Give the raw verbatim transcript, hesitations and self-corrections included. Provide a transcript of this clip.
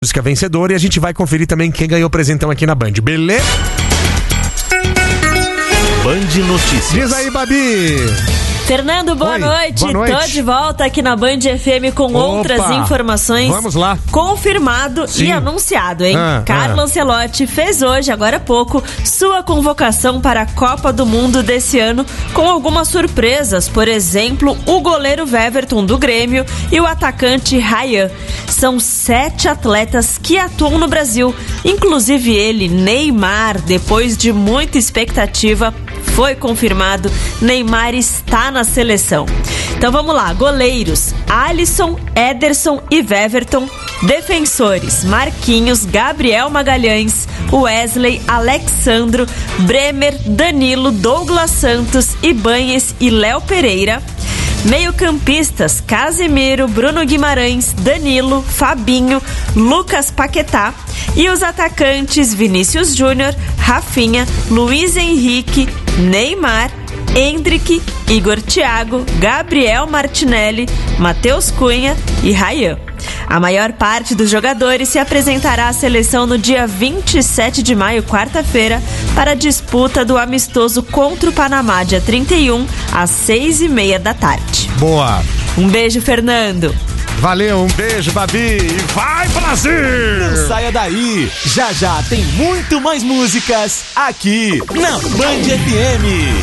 música vencedora e a gente vai conferir também quem ganhou o presentão aqui na Band, beleza? Band Notícias. Diz aí, Babi. Fernando, boa Oi, noite. boa noite. Tô de volta aqui na Band F M com Opa, outras informações. Vamos lá. Confirmado Sim. e anunciado, hein? Ah, Carlo ah. Ancelotti fez hoje, agora há pouco, sua convocação para a Copa do Mundo desse ano com algumas surpresas. Por exemplo, o goleiro Weverton do Grêmio e o atacante Ryan. São sete atletas que atuam no Brasil. Inclusive ele, Neymar, depois de muita expectativa, foi confirmado, Neymar está na seleção. Então vamos lá, goleiros, Alisson, Ederson e Weverton. Defensores, Marquinhos, Gabriel Magalhães, Wesley, Alexandro, Bremer, Danilo, Douglas Santos, Ibanhes e Léo Pereira. Meio-campistas, Casemiro, Bruno Guimarães, Danilo, Fabinho, Lucas Paquetá. E os atacantes, Vinícius Júnior, Rafinha, Luiz Henrique, Neymar, Endrick, Igor Thiago, Gabriel Martinelli, Matheus Cunha e Ryan. A maior parte dos jogadores se apresentará à seleção no dia vinte e sete de maio, quarta-feira, para a disputa do amistoso contra o Panamá, dia trinta e um, às seis e meia da tarde. Boa. Um beijo, Fernando. Valeu, um beijo, Babi. E vai, Brasil! Não saia daí. Já já tem muito mais músicas aqui na Band F M.